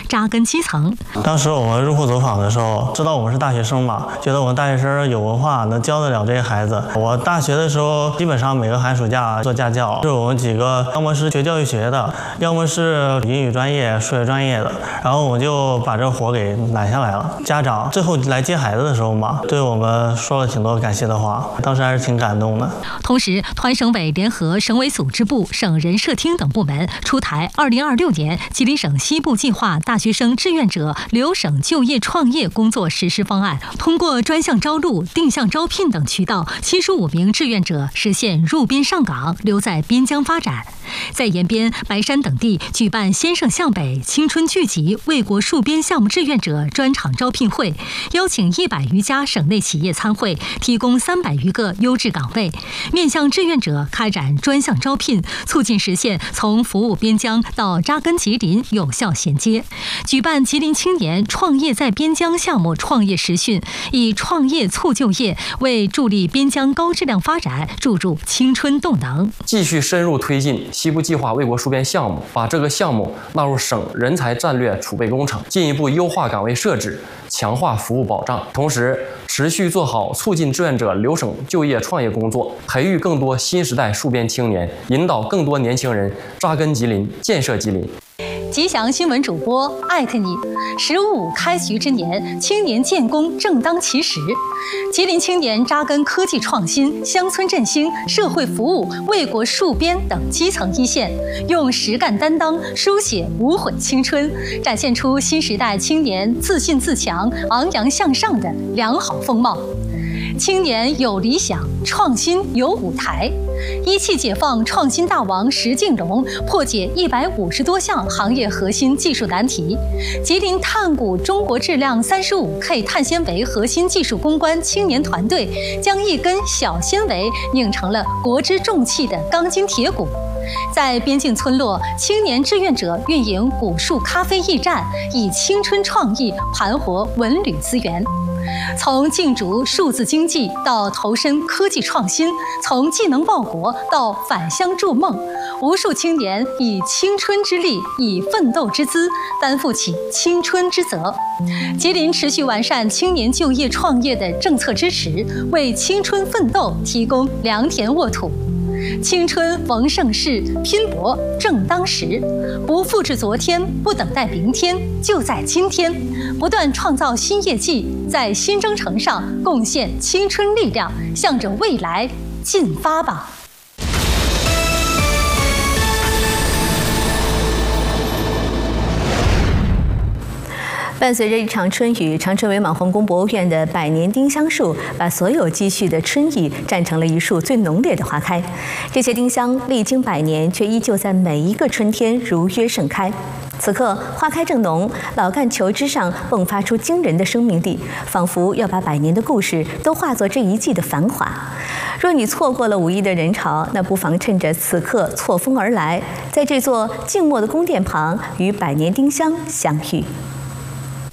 扎根基层。 当时我们入户走访的时候，知道我们是大学生嘛，觉得我们大学生有文化，能教得了这些孩子。我大学的时候，基本上每个寒暑假做家教，是我们几个要么是学教育学的，要么是英语专业、数学专业的，然后我们就把这活给揽下来了。家长最后来接孩子的时候嘛，对我们说了挺多感谢的话，当时还是挺感动的。 同时，团省委联合省委组织部、省人社厅等部门出台2026年吉林省西部计划大学生志愿者留省就业创业工作实施方案，通过专项招录、定向招聘等渠道，75名志愿者实现入边上岗，留在边疆发展。在延边、白山等地举办先胜向北、青春聚集为国戍边项目志愿者专场招聘会，邀请100余家省内企业参会，提供300余个优质岗位，面向志愿者开展专项招聘，促进实现从服务边疆到扎根吉林有效衔接。举办吉林青年创业在边疆项目创业实训，以创业促就业，为助力边疆高质量发展注入青春动能。 继续深入推进西部计划为国戍边项目，把这个项目纳入省人才战略储备工程，进一步优化岗位设置，强化服务保障，同时持续做好促进志愿者留省就业创业工作，培育更多新时代戍边青年，引导更多年轻人扎根吉林、建设吉林。 吉祥新闻主播艾特你，15开局之年，青年建功正当其时。吉林青年扎根科技创新、乡村振兴、社会服务、为国戍边等基层一线，用实干担当书写无悔青春，展现出新时代青年自信自强、昂扬向上的良好风貌。青年有理想，创新有舞台。一汽解放创新大王石敬荣破解150多项行业核心技术难题。吉林碳谷中国质量 35K 碳纤维核心技术攻关青年团队，将一根小纤维拧成了国之重器的钢筋铁骨。在边境村落，青年志愿者运营古树咖啡驿站，以青春创意盘活文旅资源。从竞逐数字经济到投身科技创新，从技能报国到返乡筑梦，无数青年以青春之力、以奋斗之姿，担负起青春之责。吉林持续完善青年就业创业的政策支持，为青春奋斗提供良田沃土。青春逢盛世，拼搏正当时。不复制昨天，不等待明天，就在今天，不断创造新业绩，在新征程上贡献青春力量，向着未来进发吧。 伴随着一场春雨，长春伪满皇宫博物院的百年丁香树把所有积蓄的春意站成了一束最浓烈的花开。这些丁香历经100年，却依旧在每一个春天如约盛开。此刻花开正浓，老干球枝上迸发出惊人的生命力，仿佛要把100年的故事都化作这一季的繁华。若你错过了5一的人潮，那不妨趁着此刻错峰而来，在这座静默的宫殿旁与百年丁香相遇。